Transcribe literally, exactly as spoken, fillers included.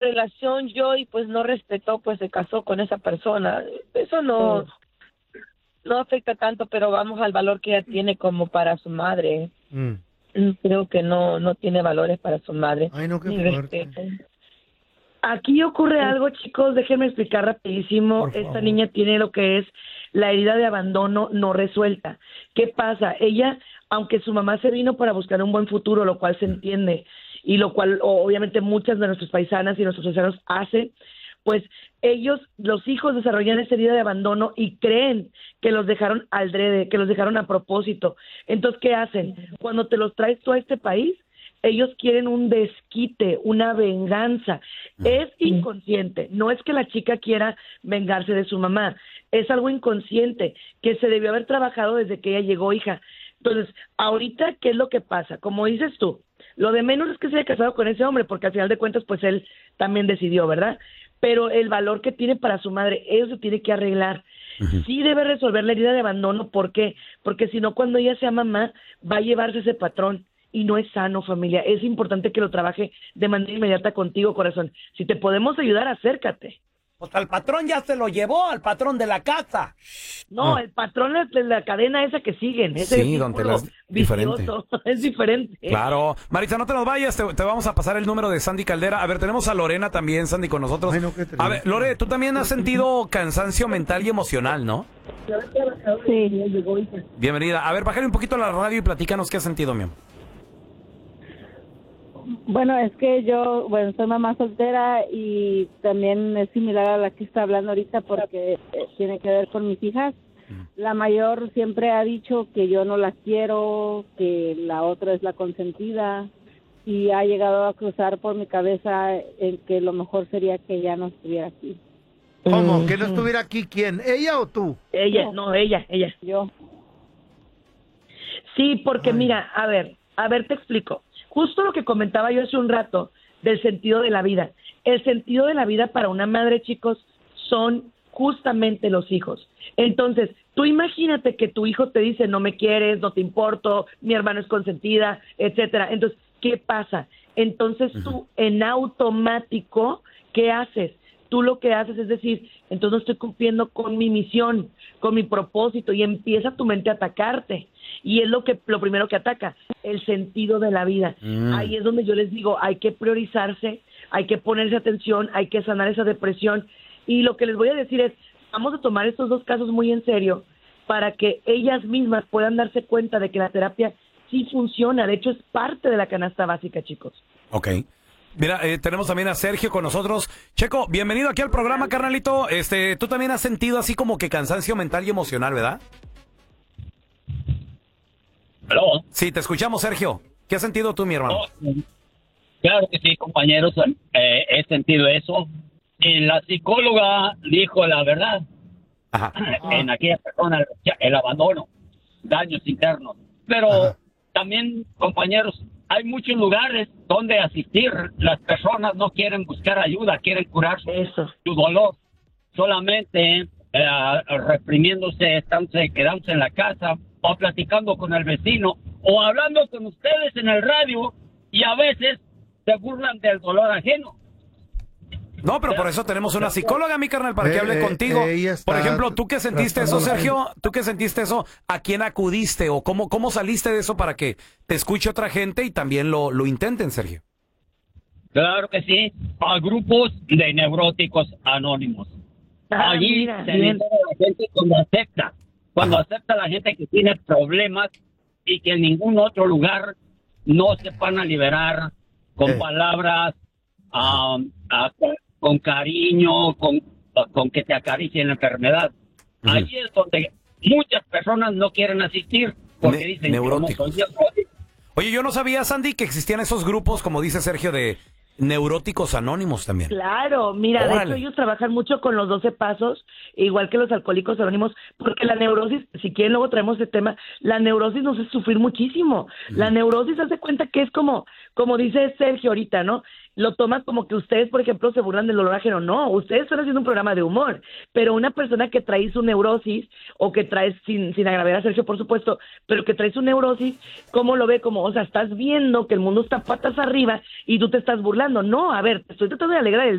relación yo y pues no respetó, pues se casó con esa persona. Eso no, no afecta tanto, pero vamos al valor que ella tiene como para su madre. Mm. Creo que no, no tiene valores para su madre. Ay, no, qué ni fuerte. respeto. Aquí ocurre algo, chicos, déjenme explicar rapidísimo. Por favor. Esta niña tiene lo que es la herida de abandono no resuelta. ¿Qué pasa? Ella, aunque su mamá se vino para buscar un buen futuro, lo cual se entiende, y lo cual o- obviamente muchas de nuestras paisanas y nuestros paisanos hacen, pues ellos, los hijos desarrollan esa herida de abandono y creen que los dejaron al drede, que los dejaron a propósito. Entonces, ¿qué hacen? Cuando te los traes tú a este país, ellos quieren un desquite, una venganza. Es inconsciente, no es que la chica quiera vengarse de su mamá, es algo inconsciente que se debió haber trabajado desde que ella llegó, hija. Entonces, ahorita, ¿qué es lo que pasa? Como dices tú, lo de menos es que se haya casado con ese hombre, porque al final de cuentas, pues él también decidió, ¿verdad? Pero el valor que tiene para su madre, eso se tiene que arreglar. Ujú. Sí debe resolver la herida de abandono, ¿por qué? Porque si no, cuando ella sea mamá, va a llevarse ese patrón. Y no es sano, familia. Es importante que lo trabaje de manera inmediata contigo, corazón. Si te podemos ayudar, acércate. Pues al patrón ya se lo llevó, al patrón de la casa. No, Ah. el patrón es de la cadena esa que siguen. Ese Sí, don círculo Tela, es diferente. vicioso. Es diferente. Claro. Maritza, no te nos vayas, te, te vamos a pasar el número de Sandy Caldera. A ver, tenemos a Lorena también, Sandy, con nosotros. Ay, no, qué triste. A ver, Lore, tú también has sentido cansancio mental y emocional, ¿no? Sí. Bienvenida. A ver, bájale un poquito la radio y platícanos qué has sentido, mi amor. Bueno, es que yo, bueno, soy mamá soltera y también es similar a la que está hablando ahorita porque eh, tiene que ver con mis hijas. La mayor siempre ha dicho que yo no la quiero, que la otra es la consentida y ha llegado a cruzar por mi cabeza en que lo mejor sería que ella no estuviera aquí. ¿Cómo? ¿Que no estuviera aquí quién? ¿Ella o tú? Ella, no, ella, ella. Yo. Sí, porque Ay. mira, a ver, a ver, te explico. Justo lo que comentaba yo hace un rato del sentido de la vida. El sentido de la vida para una madre, chicos, son justamente los hijos. Entonces, tú imagínate que tu hijo te dice, no me quieres, no te importo, mi hermano es consentida, etcétera. Entonces, ¿qué pasa? Entonces tú, en automático, ¿qué haces? Tú lo que haces es decir, entonces no estoy cumpliendo con mi misión, con mi propósito, y empieza tu mente a atacarte. Y es lo que lo primero que ataca, el sentido de la vida. Mm. Ahí es donde yo les digo, hay que priorizarse, hay que ponerse atención, hay que sanar esa depresión. Y lo que les voy a decir es, vamos a tomar estos dos casos muy en serio para que ellas mismas puedan darse cuenta de que la terapia sí funciona. De hecho, es parte de la canasta básica, chicos. Ok. Mira, eh, tenemos también a Sergio con nosotros. Checo, bienvenido aquí al programa, carnalito. Este, tú también has sentido así como que cansancio mental y emocional, ¿verdad? ¿Aló? Sí, te escuchamos, Sergio. ¿Qué has sentido tú, mi hermano? Oh, claro que sí, compañeros, eh, he sentido eso. Y la psicóloga dijo la verdad. Ajá. En aquella persona, el abandono, daños internos. Pero Ajá. también, compañeros, hay muchos lugares donde asistir. Las personas no quieren buscar ayuda, quieren curar su, Eso. su dolor. Solamente eh, reprimiéndose, estándose, quedándose en la casa o platicando con el vecino o hablando con ustedes en el radio y a veces se burlan del dolor ajeno. No, pero por eso tenemos una psicóloga, mi carnal, para que Eh, hable eh, contigo. ella está Por ejemplo, tú que sentiste eso, tratando- Sergio, tú que sentiste eso, ¿a quién acudiste o cómo, cómo saliste de eso para que te escuche otra gente y también lo, lo intenten, Sergio? Claro que sí, a grupos de neuróticos anónimos. Ah, Allí mira, se bien. libera la gente cuando acepta, cuando Ajá. acepta la gente que tiene problemas y que en ningún otro lugar no se van a liberar con Eh. palabras, ah, ah, con cariño, con, con que te acaricien la enfermedad. Ujú. Allí es donde muchas personas no quieren asistir porque Ne- dicen neuróticos. "Yo no soy neurótico". Oye, yo no sabía, Sandy, que existían esos grupos, como dice Sergio, de neuróticos anónimos también. Claro, mira, de Órale. hecho ellos trabajan mucho con los doce pasos, igual que los alcohólicos anónimos, porque la neurosis, si quieren luego traemos ese tema, la neurosis nos hace sufrir muchísimo. La neurosis hace cuenta que es como, como dice Sergio ahorita, ¿no? Lo tomas como que ustedes, por ejemplo, se burlan del olor ajeno. No, ustedes están haciendo un programa de humor, pero una persona que trae su neurosis, o que trae, sin, sin agraviar a Sergio, por supuesto, pero que trae su neurosis, ¿cómo lo ve? Como, o sea, estás viendo que el mundo está patas arriba y tú te estás burlando. No, a ver, te estoy tratando de alegrar el